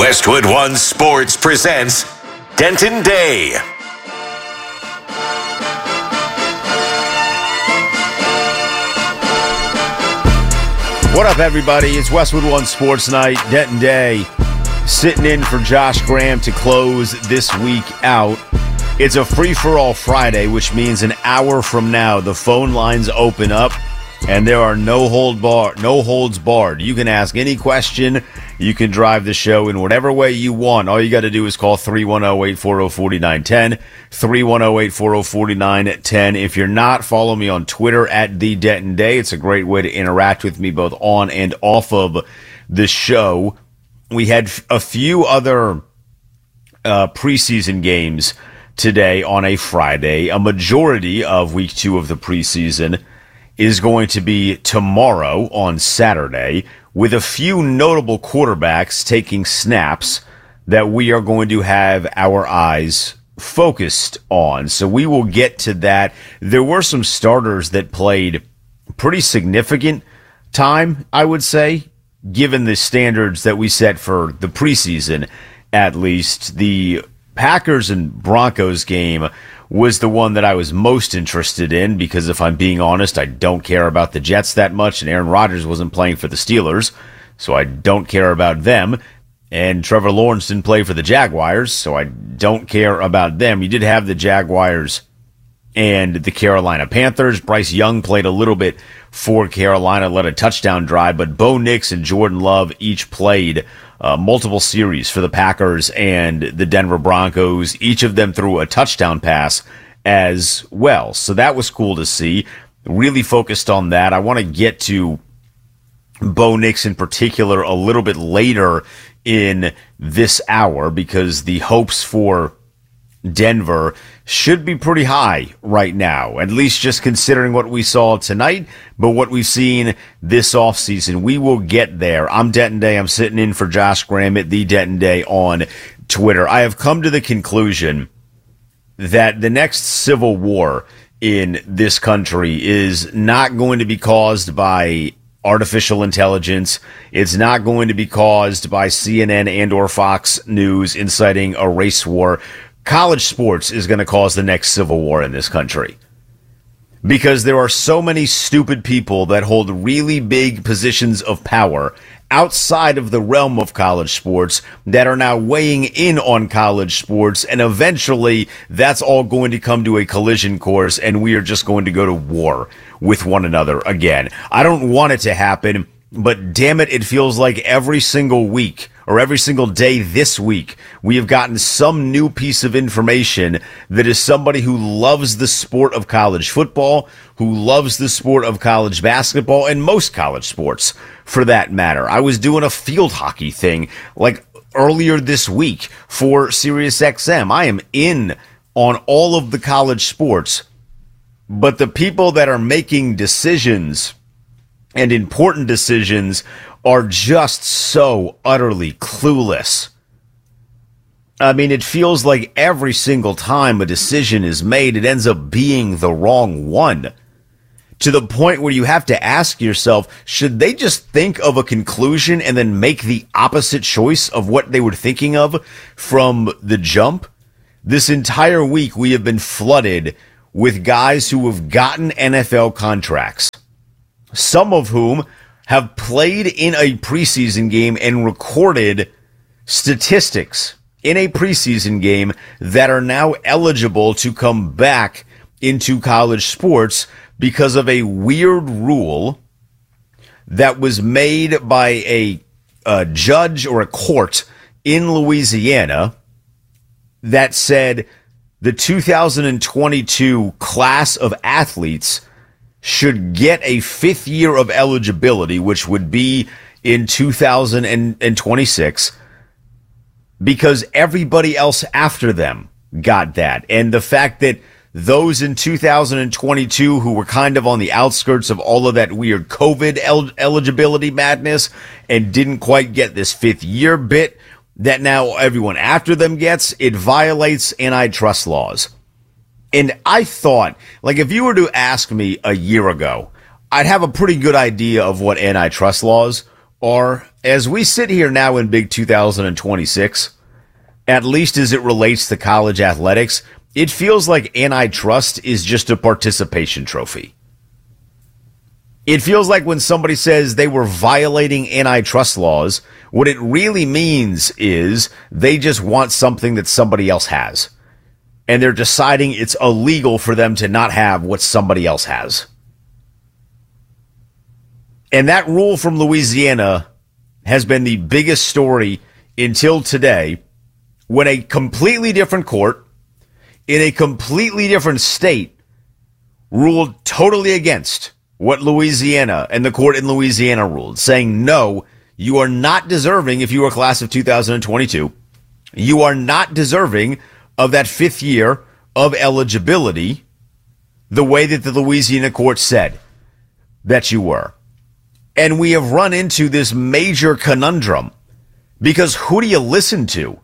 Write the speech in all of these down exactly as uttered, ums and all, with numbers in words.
Westwood One Sports presents Denton Day. What up, everybody? It's Westwood One Sports Night. Denton Day sitting in for Josh Graham to close this week out. It's a free-for-all Friday, which means an hour from now, the phone lines open up, and there are no hold bar, no holds barred. You can ask any question. You can drive the show in whatever way you want. All you got to do is call three one zero, eight four zero, four nine one zero, three one zero, eight four zero, four nine one zero. If you're not, follow me on Twitter at The Denton Day. It's a great way to interact with me both on and off of the show. We had a few other uh, preseason games today on a Friday. A majority of week two of the preseason is going to be tomorrow on Saturday, with a few notable quarterbacks taking snaps that we are going to have our eyes focused on. So we will get to that. There were some starters that played pretty significant time, I would say, given the standards that we set for the preseason, at least. The Packers and Broncos game was the one that I was most interested in because, if I'm being honest, I don't care about the Jets that much, and Aaron Rodgers wasn't playing for the Steelers, so I don't care about them. And Trevor Lawrence didn't play for the Jaguars, so I don't care about them. You did have the Jaguars and the Carolina Panthers. Bryce Young played a little bit for Carolina, led a touchdown drive, but Bo Nix and Jordan Love each played uh, multiple series for the Packers and the Denver Broncos. Each of them threw a touchdown pass as well. So that was cool to see. Really focused on that. I want to get to Bo Nix in particular a little bit later in this hour because the hopes for Denver should be pretty high right now, at least just considering what we saw tonight, but what we've seen this offseason. We will get there. I'm Denton Day. I'm sitting in for Josh Graham at The Denton Day on Twitter. I have come to the conclusion that the next civil war in this country is not going to be caused by artificial intelligence. It's not going to be caused by C N N and or Fox News inciting a race war. College sports is going to cause the next civil war in this country because there are so many stupid people that hold really big positions of power outside of the realm of college sports that are now weighing in on college sports, and eventually that's all going to come to a collision course and we are just going to go to war with one another again. I don't want it to happen, but damn it, it feels like every single week or every single day this week, we have gotten some new piece of information that is somebody who loves the sport of college football, who loves the sport of college basketball, and most college sports, for that matter. I was doing a field hockey thing, like, earlier this week for SiriusXM. I am in on all of the college sports, but the people that are making decisions and important decisions are just so utterly clueless. I mean, it feels like every single time a decision is made, it ends up being the wrong one. To the point where you have to ask yourself, should they just think of a conclusion and then make the opposite choice of what they were thinking of from the jump? This entire week, we have been flooded with guys who have gotten N F L contracts, some of whom have played in a preseason game and recorded statistics in a preseason game that are now eligible to come back into college sports because of a weird rule that was made by a, a judge or a court in Louisiana that said the two thousand twenty-two class of athletes should get a fifth year of eligibility, which would be in two thousand twenty-six, because everybody else after them got that. And the fact that those in two thousand twenty-two who were kind of on the outskirts of all of that weird COVID el- eligibility madness and didn't quite get this fifth year bit that now everyone after them gets, it violates antitrust laws. And I thought, like, if you were to ask me a year ago, I'd have a pretty good idea of what antitrust laws are, as we sit here now in big two thousand twenty-six, at least as it relates to college athletics, it feels like antitrust is just a participation trophy. It feels like when somebody says they were violating antitrust laws, what it really means is they just want something that somebody else has. And they're deciding it's illegal for them to not have what somebody else has. And that rule from Louisiana has been the biggest story until today, when a completely different court in a completely different state ruled totally against what Louisiana and the court in Louisiana ruled, saying, no, you are not deserving, if you are a class of two thousand twenty-two, you are not deserving of that fifth year of eligibility the way that the Louisiana court said that you were. And we have run into this major conundrum because who do you listen to?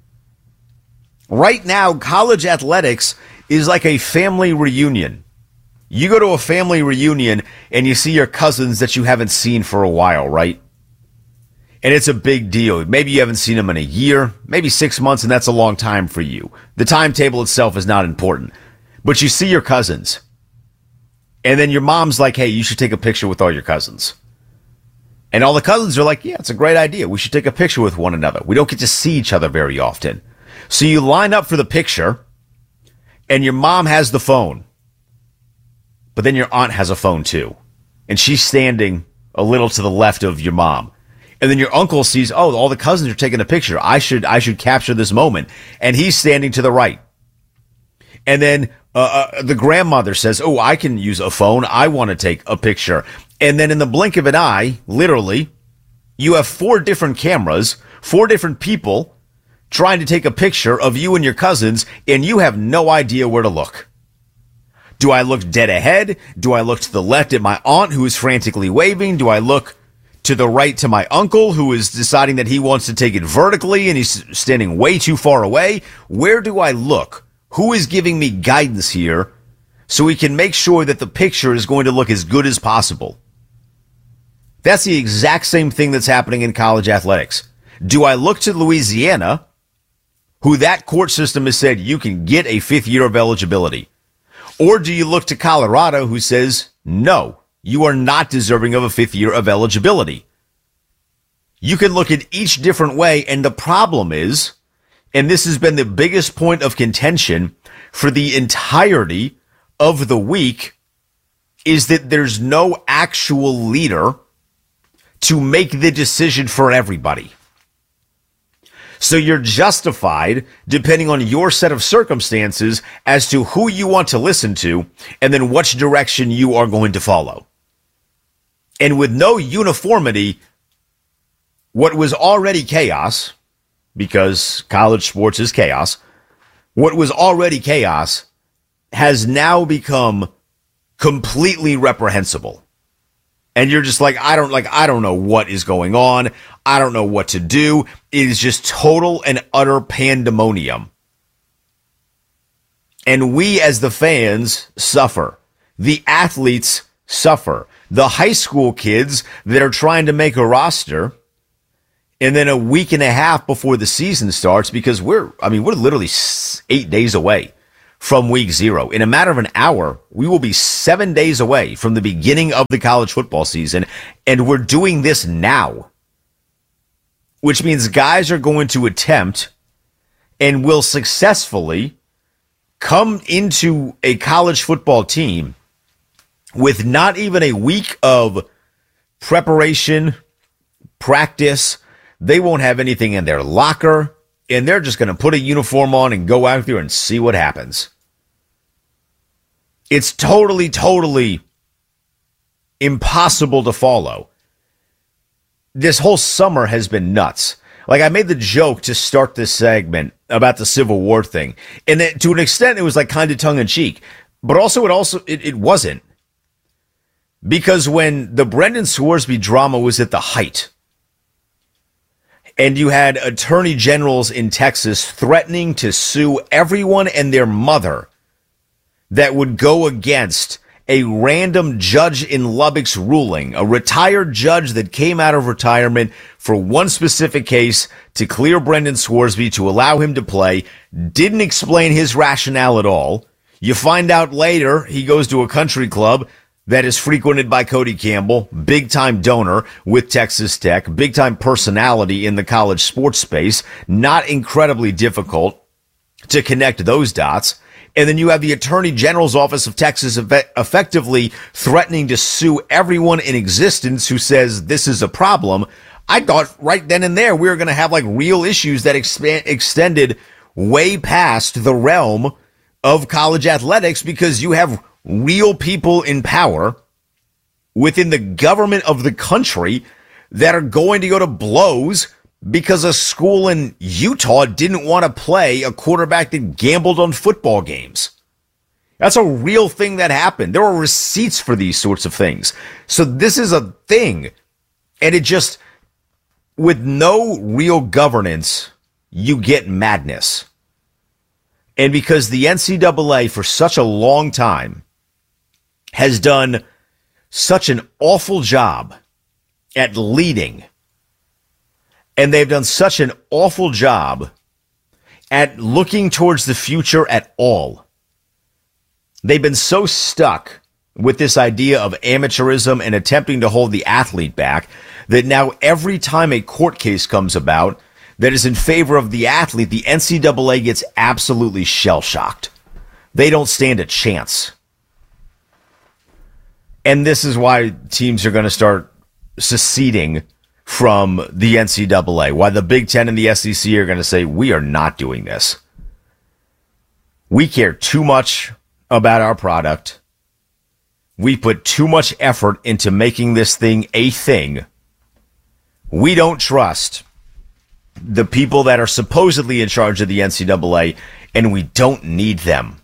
Right now, college athletics is like a family reunion. You go to a family reunion and you see your cousins that you haven't seen for a while, right? And it's a big deal. Maybe you haven't seen them in a year, maybe six months, and that's a long time for you. The timetable itself is not important. But you see your cousins. And then your mom's like, hey, you should take a picture with all your cousins. And all the cousins are like, yeah, it's a great idea. We should take a picture with one another. We don't get to see each other very often. So you line up for the picture, and your mom has the phone. But then your aunt has a phone too. And she's standing a little to the left of your mom. And then your uncle sees, oh, all the cousins are taking a picture. I should I should capture this moment. And he's standing to the right. And then uh, uh, the grandmother says, oh, I can use a phone. I want to take a picture. And then in the blink of an eye, literally, you have four different cameras, four different people trying to take a picture of you and your cousins, and you have no idea where to look. Do I look dead ahead? Do I look to the left at my aunt who is frantically waving? Do I look to the right to my uncle who is deciding that he wants to take it vertically and he's standing way too far away? Where do I look? Who is giving me guidance here so we can make sure that the picture is going to look as good as possible? That's the exact same thing that's happening in college athletics. Do I look to Louisiana, who that court system has said you can get a fifth year of eligibility? Or do you look to Colorado, who says, no, you are not deserving of a fifth year of eligibility? You can look at each different way, and the problem is, and this has been the biggest point of contention for the entirety of the week, is that there's no actual leader to make the decision for everybody. So you're justified, depending on your set of circumstances, as to who you want to listen to and then which direction you are going to follow. And with no uniformity, what was already chaos, because college sports is chaos, what was already chaos has now become completely reprehensible. And you're just like, I don't like, I don't know what is going on. I don't know what to do. It is just total and utter pandemonium. And we as the fans suffer. The athletes suffer. The high school kids that are trying to make a roster, and then a week and a half before the season starts, because we're, I mean, we're literally eight days away from week zero. In a matter of an hour, we will be seven days away from the beginning of the college football season, and we're doing this now, which means guys are going to attempt and will successfully come into a college football team with not even a week of preparation, practice. They won't have anything in their locker, and they're just going to put a uniform on and go out there and see what happens. It's totally, totally impossible to follow. This whole summer has been nuts. Like, I made the joke to start this segment about the Civil War thing, and it, to an extent, it was like kind of tongue-in-cheek, but also it also it, it wasn't. Because when the Brendan Scoresby drama was at the height, and you had attorney generals in Texas threatening to sue everyone and their mother that would go against a random judge in Lubbock's ruling, a retired judge that came out of retirement for one specific case to clear Brendan Scoresby to allow him to play, didn't explain his rationale at all. You find out later he goes to a country club that is frequented by Cody Campbell, big-time donor with Texas Tech, big-time personality in the college sports space, not incredibly difficult to connect those dots. And then you have the Attorney General's Office of Texas effectively threatening to sue everyone in existence who says this is a problem. I thought right then and there we were going to have like real issues that expand, extended way past the realm of college athletics, because you have real people in power within the government of the country that are going to go to blows because a school in Utah didn't want to play a quarterback that gambled on football games. That's a real thing that happened. There are receipts for these sorts of things. So this is a thing. And it just, with no real governance, you get madness. And because the N C double A for such a long time has done such an awful job at leading, and they've done such an awful job at looking towards the future at all. They've been so stuck with this idea of amateurism and attempting to hold the athlete back that now every time a court case comes about that is in favor of the athlete, the N C double A gets absolutely shell-shocked. They don't stand a chance. And this is why teams are going to start seceding from the N C double A, why the Big Ten and the S E C are going to say, we are not doing this. We care too much about our product. We put too much effort into making this thing a thing. We don't trust the people that are supposedly in charge of the N C double A, and we don't need them.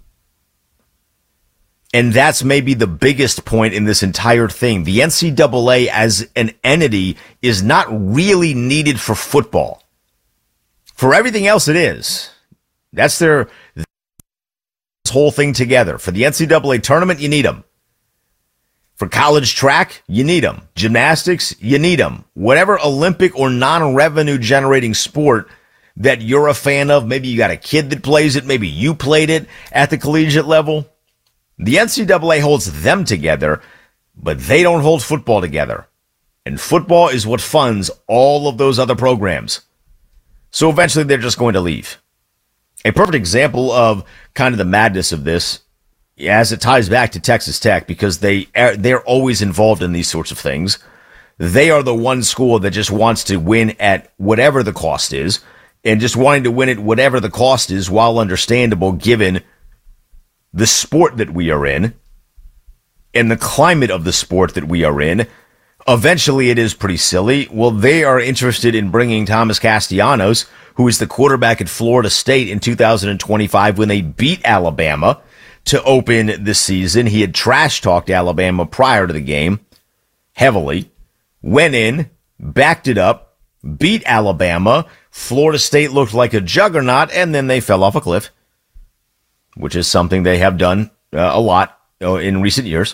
And that's maybe the biggest point in this entire thing. The N C double A as an entity is not really needed for football. For everything else it is. That's their this whole thing together. For the N C double A tournament, you need them. For college track, you need them. Gymnastics, you need them. Whatever Olympic or non-revenue generating sport that you're a fan of, maybe you got a kid that plays it, maybe you played it at the collegiate level. The N C double A holds them together, but they don't hold football together. And football is what funds all of those other programs. So eventually they're just going to leave. A perfect example of kind of the madness of this, as it ties back to Texas Tech, because they are, they're always involved in these sorts of things. They are the one school that just wants to win at whatever the cost is, and just wanting to win at whatever the cost is, while understandable given the sport that we are in and the climate of the sport that we are in. Eventually it is pretty silly. Well, they are interested in bringing Thomas Castellanos, who is the quarterback at Florida State in two thousand twenty-five when they beat Alabama, to open the season. He had trash-talked Alabama prior to the game heavily, went in, backed it up, beat Alabama. Florida State looked like a juggernaut, and then they fell off a cliff, which is something they have done uh, a lot uh, in recent years.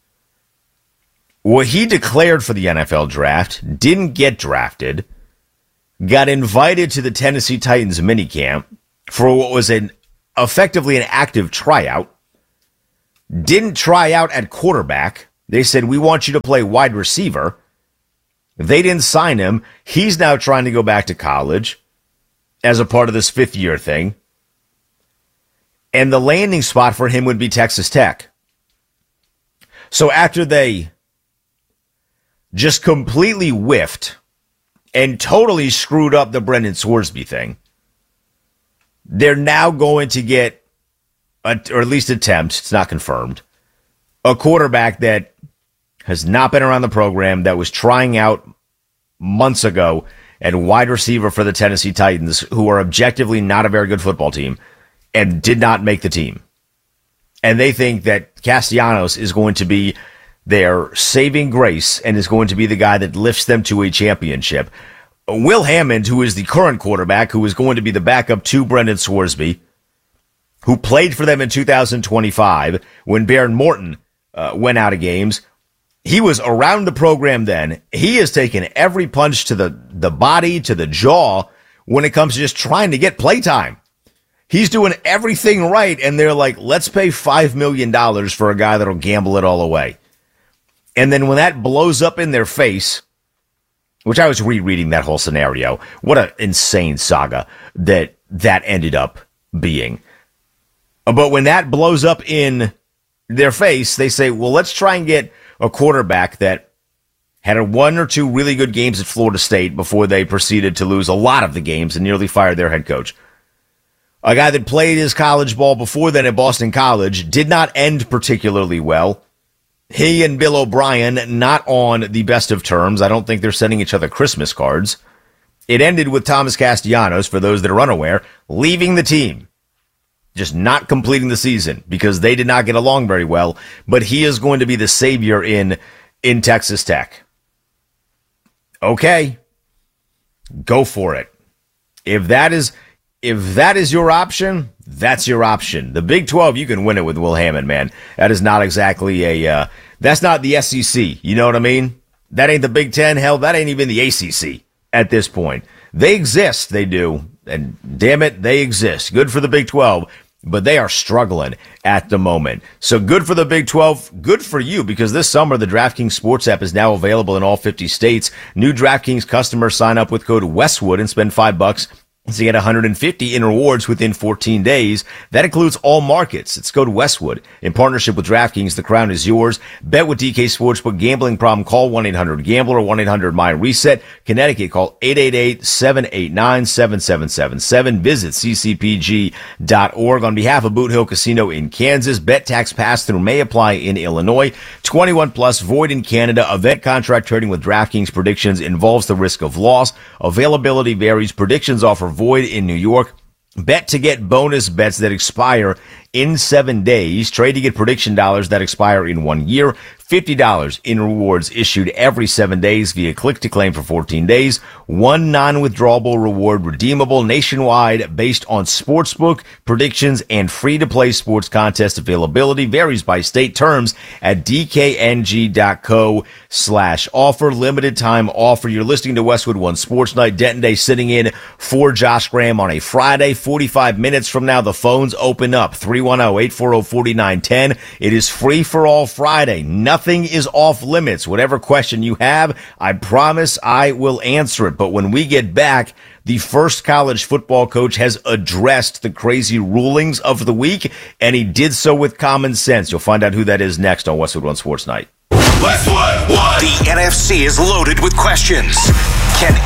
Well, he declared for the N F L draft, didn't get drafted, got invited to the Tennessee Titans minicamp for what was an effectively an active tryout, didn't try out at quarterback. They said, we want you to play wide receiver. They didn't sign him. He's now trying to go back to college as a part of this fifth year thing. And the landing spot for him would be Texas Tech. So after they just completely whiffed and totally screwed up the Brendan Scoresby thing, they're now going to get, a, or at least attempt, it's not confirmed, a quarterback that has not been around the program, that was trying out months ago at wide receiver for the Tennessee Titans, who are objectively not a very good football team, and did not make the team. And they think that Castellanos is going to be their saving grace and is going to be the guy that lifts them to a championship. Will Hammond, who is the current quarterback, who is going to be the backup to Brendan Scoresby, who played for them in two thousand twenty-five when Baron Morton uh, went out of games. He was around the program then. He has taken every punch to the, the body, to the jaw when it comes to just trying to get playtime. He's doing everything right, and they're like, let's pay five million dollars for a guy that'll gamble it all away. And then when that blows up in their face, which I was rereading that whole scenario, what an insane saga that that ended up being. But when that blows up in their face, they say, well, let's try and get a quarterback that had a one or two really good games at Florida State before they proceeded to lose a lot of the games and nearly fired their head coach. A guy that played his college ball before then at Boston College, did not end particularly well. He and Bill O'Brien not on the best of terms. I don't think they're sending each other Christmas cards. It ended with Thomas Castellanos, for those that are unaware, leaving the team. Just not completing the season because they did not get along very well, but he is going to be the savior in in Texas Tech. Okay, go for it. If that is if that is your option, that's your option. The Big twelve, you can win it with Will Hammond, man. That is not exactly a uh, that's not the S E C. You know what I mean? That ain't the Big Ten. Hell, that ain't even the A C C at this point. They exist, they do, and damn it, they exist. Good for the Big twelve. But they are struggling at the moment. So good for the Big twelve. Good for you, because this summer the DraftKings Sports app is now available in all fifty states. New DraftKings customers sign up with code Westwood and spend five bucks to get one hundred fifty in rewards within fourteen days. That includes all markets. It's code Westwood. In partnership with DraftKings, the crown is yours. Bet with D K Sportsbook. Gambling problem? Call one eight hundred gambler or one eight hundred my reset. Connecticut, call eight eight eight, seven eight nine, seven seven seven seven. Visit c c p g dot org. On behalf of Boot Hill Casino in Kansas, bet tax pass-through may apply in Illinois. twenty-one plus, void in Canada. Event contract trading with DraftKings predictions involves the risk of loss. Availability varies. Predictions offer void in New York. Bet to get bonus bets that expire in seven days. Trade to get prediction dollars that expire in one year. fifty dollars in rewards issued every seven days via click to claim for fourteen days. One non-withdrawable reward redeemable nationwide based on sportsbook predictions and free-to-play sports contest availability. Varies by state. Terms at d k n g dot co slash offer. Limited time offer. You're listening to Westwood One Sports Night. Denton Day sitting in for Josh Graham on a Friday. forty-five minutes from now, the phones open up. three one zero, eight four zero, four nine one zero. It is free for all Friday. Nothing is off limits. Whatever question you have, I promise I will answer it. But when we get back, the first college football coach has addressed the crazy rulings of the week, and he did so with common sense. You'll find out who that is next on Westwood One Sports Night. Westwood One. The N F C is loaded with questions. Can